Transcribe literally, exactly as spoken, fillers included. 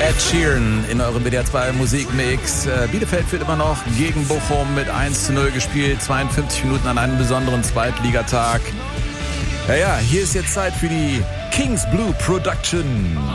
Ed Sheeran in eurem W D R zwei Musikmix. Bielefeld führt immer noch gegen Bochum mit eins zu null gespielt. zweiundfünfzig Minuten an einem besonderen Zweitligatag. Ja, ja, hier ist jetzt Zeit für die Kings Blue Production.